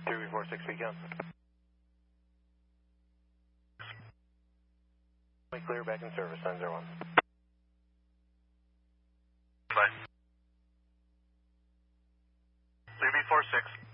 346 beacon. Clear, back in service, 901. Bye. 3B46.